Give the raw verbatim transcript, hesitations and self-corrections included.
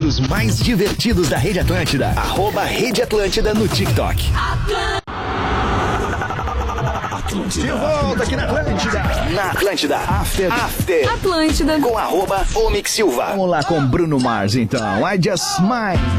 conteúdos mais divertidos da Rede Atlântida. Arroba Rede Atlântida no TikTok. De volta aqui na Atlântida. Na Atlântida. After. After. Atlântida. Com arroba Omix Silva. Vamos lá com Bruno Mars, então. I Just Smile.